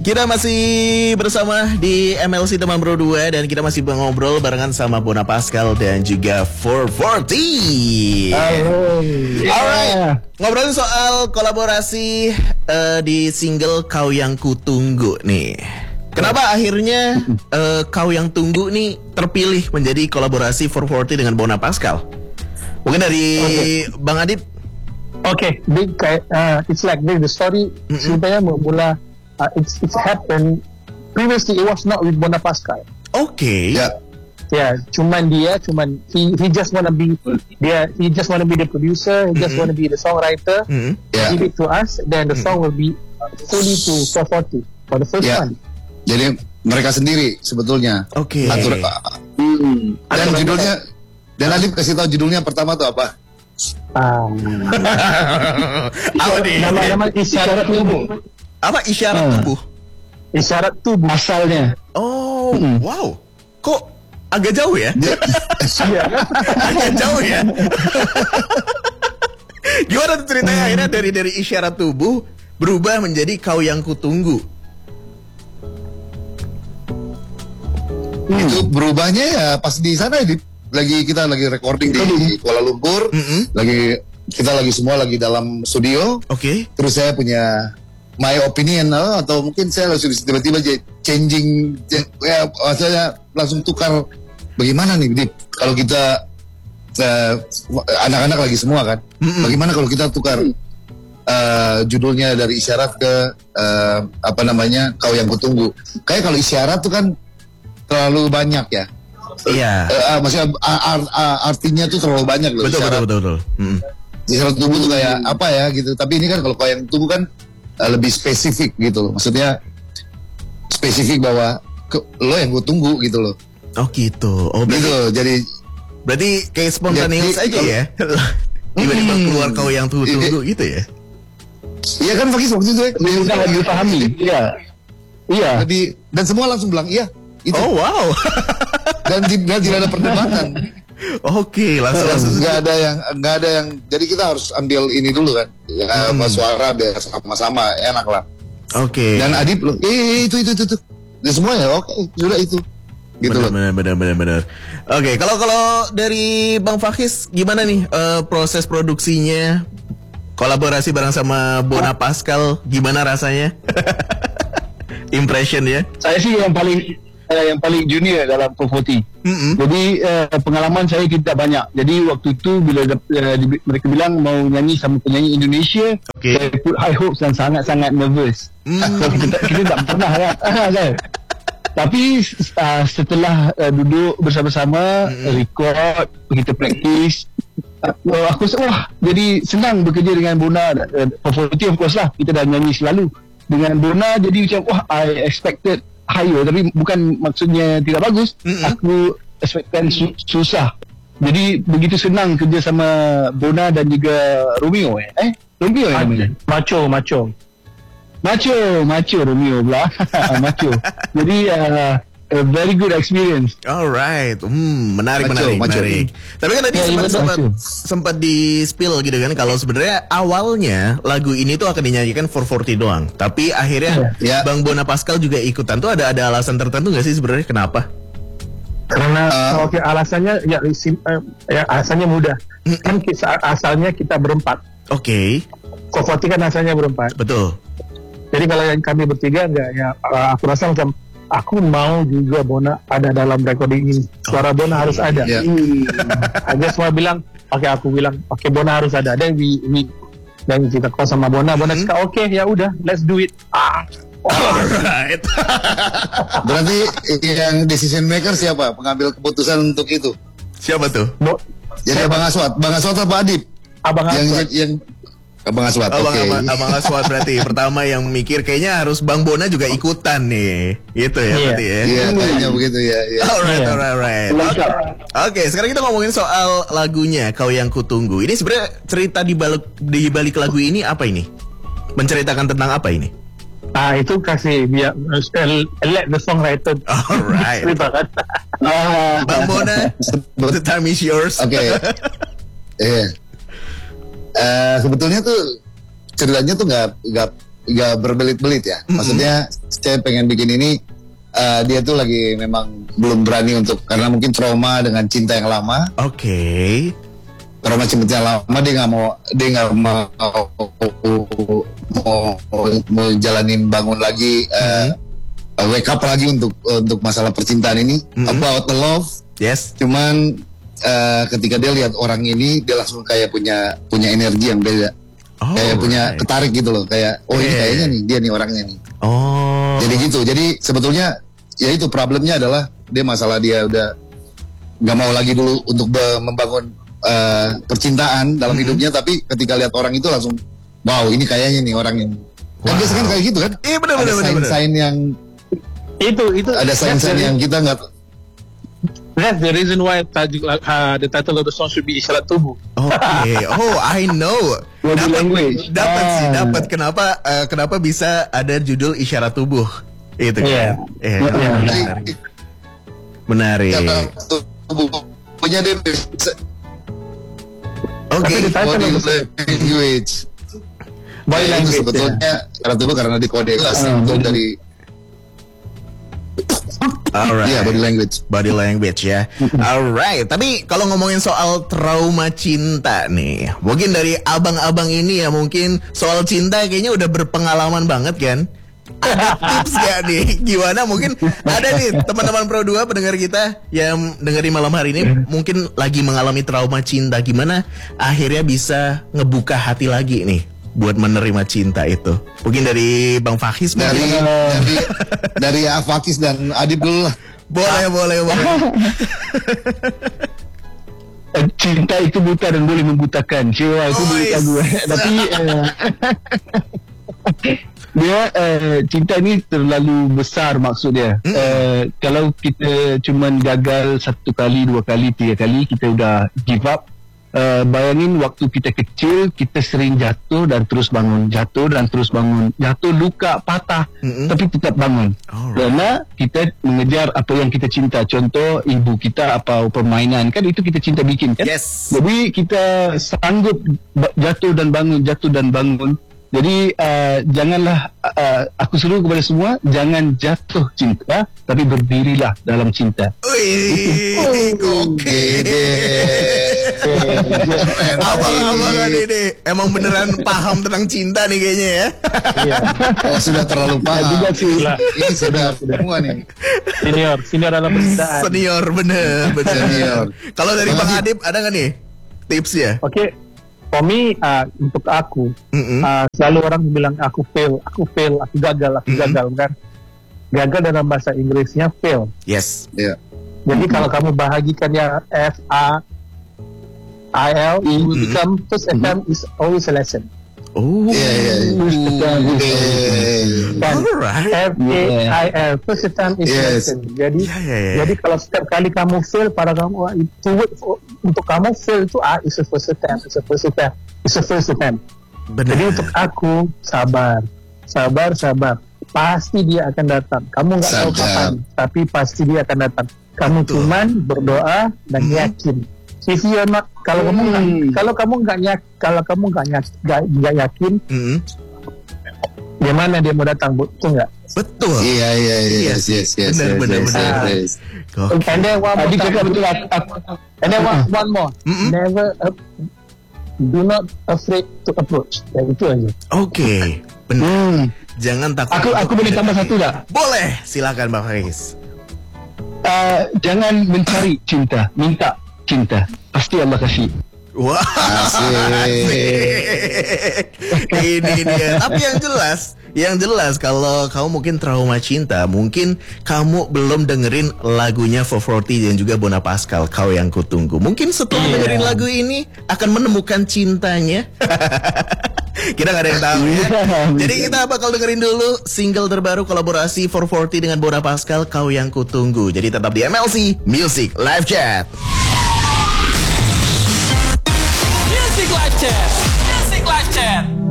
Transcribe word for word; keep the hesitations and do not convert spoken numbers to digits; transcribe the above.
Kita masih bersama di M L C Teman Bro dua dan kita masih ngobrol barengan sama Bona Pascal dan juga four forty. Halo. Alright, ngobrolin soal kolaborasi uh, di single Kau Yang Kutunggu nih. Kenapa akhirnya uh, Kau Yang Tunggu nih terpilih menjadi kolaborasi four forty dengan Bona Pascal? Mungkin dari okay. Bang Adib. Oke, okay. Big uh, it's like this. The story mm-hmm. sebenarnya mula uh, it's it's happened previously. It was not with Bona Pascal. Okay. Yeah. Yeah, cuman dia, cuman he he just wanna be dia he just wanna be the producer. He just mm-hmm. wanna be the songwriter. Mm-hmm. Yeah. Give it to us, then the mm-hmm. song will be fully to four forty for the first yeah. one. Jadi mereka sendiri sebetulnya. Oke. Okay. Atur, uh, hmm. Dan Atur judulnya, dan Adib kasih tahu judulnya pertama tuh apa? Um, apa nih? Nama-nama isyarat tubuh. Apa isyarat uh. tubuh? Isyarat tubuh asalnya. Oh, hmm. wow. Kok agak jauh ya? Agak jauh ya. Gimana tuh ceritanya akhirnya dari dari isyarat tubuh berubah menjadi Kau Yang Kutunggu? Hmm. Itu berubahnya ya pas di sana di lagi kita lagi recording di Kuala Lumpur, mm-hmm. lagi kita lagi semua lagi dalam studio. Oke. Okay. Terus saya punya my opinion atau mungkin saya langsung tiba-tiba changing, ya saya langsung tukar bagaimana nih, Dip, kalau kita uh, anak-anak lagi semua kan, mm-hmm. bagaimana kalau kita tukar uh, judulnya dari isyarat ke uh, apa namanya Kau Yang Kutunggu. Kayak kalau isyarat tuh kan terlalu banyak ya. Iya. Uh, maksudnya art, art, artinya tuh terlalu banyak loh. Betul, isyarat. betul, betul, betul. Mm. Isyarat tubuh tuh kayak apa ya gitu. Tapi ini kan kalau Kau Yang Tunggu kan uh, lebih spesifik gitu loh. Maksudnya spesifik bahwa ke, lo yang gue tunggu gitu loh. Oh gitu. Oh gitu. Jadi berarti kayak spontaneous aja kalau, ya. Tiba-tiba hmm, keluar Kau Yang Tunggu gitu ya. Iya kan Fakis waktu itu ya. Udah lagi pahami. Iya. Iya. Jadi dan semua langsung bilang iya. Itu. Oh wow. Dan, dan tidak ada perdebatan. Oke, langsung langsung nggak ada yang nggak ada yang. Jadi kita harus ambil ini dulu kan. Ya, hmm. suara biar sama-sama enak lah. Oke. Okay. Dan Adib loh, eh itu itu itu itu. Dan semuanya oke, okay, sudah itu. Gitu benar, loh. Benar benar benar benar. Oke, okay, kalau kalau dari Bang Fakis gimana nih uh, proses produksinya? Kolaborasi bareng sama Bona Pascal gimana rasanya? Impression ya? Saya sih yang paling yang paling junior dalam four forty. Mm-hmm. Jadi uh, pengalaman saya tidak banyak. Jadi waktu itu bila uh, di, mereka bilang mau nyanyi sama penyanyi Indonesia, okay. saya put high hopes dan sangat-sangat nervous. Mm. So, kita, kita tak pernah kan. Tapi uh, setelah uh, duduk bersama-sama, mm-hmm. record, kita practice, uh, aku rasa wah jadi senang bekerja dengan Bona. Uh, four forty of course lah, kita dah nyanyi selalu dengan Bona. Jadi macam wah I expected higher, tapi bukan maksudnya tidak bagus. Mm-hmm. Aku expectkan su- susah. Jadi begitu senang kerja sama Bona dan juga Romeo eh. Eh, Romeo ya namanya. Macho, Macho. Macho, Macho Romeo pula. Macho. Jadi uh, a very good experience. Alright, hmm, menarik, macho, menarik, macho. menarik. Tapi kan tadi ya, sempat sempat, sempat di spill gitu kan, kalau sebenarnya awalnya lagu ini tuh akan dinyanyikan four forty doang. Tapi akhirnya ya. Bang Bona Pascal juga ikutan. Tuh ada ada alasan tertentu nggak sih sebenarnya kenapa? Karena uh, oke okay, alasannya ya, sim, uh, ya alasannya mudah. Mm. Kan kita, asalnya kita berempat. Oke. Okay. four forty kan asalnya berempat. Betul. Jadi kalau yang kami bertiga enggak ya uh, aku rasa macam aku mau juga Bona ada dalam recording ini. Suara okay. Bona harus ada. Yeah. Hmm. Aja semua bilang, oke okay, aku bilang, oke okay, Bona harus ada. Dan we, we dan kita call sama Bona, Bona hmm. oke okay, ya udah, let's do it. Ah. Alright. Berarti yang decision maker siapa? Pengambil keputusan untuk itu? Siapa tuh? Bo- Jadi Abang Aswad, Abang Aswad apa Adib? Abang Aswad. Yang, yang Abang Aswad, oke. Okay. Abang, Abang Aswad berarti pertama yang mikir kayaknya harus Bang Bona juga ikutan nih, gitu ya yeah. berarti ya. Iya, kayaknya begitu ya. Yeah. Alright, yeah. alright, alright. Oke, okay, sekarang kita ngomongin soal lagunya Kau Yang Kutunggu. Ini sebenarnya cerita di balik di balik lagu ini apa ini? Menceritakan tentang apa ini? Ah itu kasih biar uh, let the songwriter. Alright. Ceritakan. Bang Bona, the time is yours. Oke. Okay. Iya. Yeah. Uh, sebetulnya tuh ceritanya tuh nggak nggak nggak berbelit-belit ya. Mm-hmm. Maksudnya saya pengen bikin ini uh, dia tuh lagi memang belum berani untuk karena mungkin trauma dengan cinta yang lama. Oke. Okay. Trauma cinta yang lama dia nggak mau dia nggak mau mau, mau mau jalanin bangun lagi. Mm-hmm. Uh, wake up lagi untuk untuk masalah percintaan ini. Mm-hmm. About the love. Yes. Cuman uh, ketika dia lihat orang ini dia langsung kayak punya punya energi yang beda. Oh, kayak punya right. ketarik gitu loh, kayak oh yeah. ini kayaknya nih dia nih orangnya nih. Oh. Jadi gitu. Jadi sebetulnya ya itu problemnya adalah dia masalah dia udah nggak mau lagi dulu untuk be- membangun uh, percintaan dalam mm-hmm. hidupnya, tapi ketika lihat orang itu langsung wow ini kayaknya nih orang yang. Wow. Kan biasanya kan kayak gitu kan? Iya benar benar benar. Ada sign-sign yang itu itu. Ada sign-sign yang kita nggak. That's the reason why tajuk, uh, the title of the song should be isyarat tubuh. Oke, okay. Oh I know. Dapat, dapat sih, dapat. Kenapa, uh, kenapa bisa ada judul isyarat tubuh? Itu kan? Yeah. Yeah. Yeah. Yeah. Menarik. Menarik. Punya dia. Oke. Body language. Body language itu sebetulnya isyarat tubuh karena di kode kelas itu dari. Alright. Iya, yeah, body language. Body language ya. Alright. Tapi kalau ngomongin soal trauma cinta nih, mungkin dari abang-abang ini ya mungkin soal cinta kayaknya udah berpengalaman banget kan? Ada tips gak nih? Gimana mungkin ada nih teman-teman Pro dua pendengar kita yang dengerin malam hari ini mungkin lagi mengalami trauma cinta, gimana akhirnya bisa ngebuka hati lagi nih buat menerima cinta itu. Mungkin dari Bang Fakis dari mungkin. dari dari Fakis dan Adib dulu lah. Boleh, boleh, boleh. Cinta itu buta dan boleh membutakan. Jiwa itu buta gue. Tapi uh, dia uh, cinta ini terlalu besar maksudnya. Mm. Uh, kalau kita cuman gagal satu kali, dua kali, tiga kali, kita udah give up. Uh, bayangin waktu kita kecil kita sering jatuh dan terus bangun, jatuh dan terus bangun, jatuh luka patah, mm-hmm. tapi tetap bangun. Alright. Karena kita mengejar apa yang kita cinta. Contoh ibu kita apa permainan kan itu kita cinta bikin kan. Yes. Jadi kita sanggup jatuh dan bangun, jatuh dan bangun. Jadi uh, janganlah uh, aku seru kepada semua jangan jatuh cinta tapi berdirilah dalam cinta. Wih, oke. Abang-abang ini emang beneran paham tentang cinta nih kayaknya ya. Iya. Oh, sudah terlalu paham. Juga sih. Ini sudah semua nih. Senior, senior dalam percintaan. Senior bener, bener. Senior. Kalau dari Bang Adib ada nggak nih tipsnya? Oke. Okay. For me, uh, untuk aku, mm-hmm. uh, selalu orang bilang aku fail, aku fail, aku gagal, aku mm-hmm. gagal kan. Gagal dalam bahasa Inggrisnya fail. Yes. Yeah. Jadi mm-hmm. kalau kamu bahagikan ya F A I L, mm-hmm. you become first attempt mm-hmm. is always a lesson. Oh, yeah, yeah. F A I L, first attempt is yes. lesson. Jadi, yeah, yeah, yeah. jadi kalau setiap kali kamu fail, pada kamu itu untuk kamu fail itu ah, is a first attempt, is a first attempt, is a first attempt. Benar. Jadi untuk aku sabar, sabar, sabar. Pasti dia akan datang. Kamu nggak tahu kapan, tapi pasti dia akan datang. Kamu Betul. cuman berdoa dan hmm. yakin. If you are not, kalau hmm. kamu nggak, kalau kamu nggak yak, kalau kamu nggak nggak yakin, hmm. gimana dia mau datang, bu? Itu nggak? Betul. Iya iya iya. Yes yes yes. Benar benar benar. And then one more. Betul. And then one, one more. Mm-hmm. Never, uh, do not afraid to approach. Ya itu aja. Oke, okay. Benar. Hmm. Jangan takut. Aku aku boleh tambah satu tak? Boleh. Silakan Bang Fakis. Uh, jangan mencari cinta, minta cinta. Pasti Allah kasih. Wah, ini dia. Tapi yang jelas, yang jelas kalau kamu mungkin trauma cinta, mungkin kamu belum dengerin lagunya four forty dan juga Bona Pascal, Kau Yang Kutunggu. Mungkin setelah yeah. dengerin lagu ini akan menemukan cintanya. Kita nggak ada yang tahu ya. Jadi kita bakal dengerin dulu single terbaru kolaborasi four forty dengan Bona Pascal, Kau Yang Kutunggu. Jadi tetap di M L C Music Live Chat. Music Live Chat. Music Live Chat.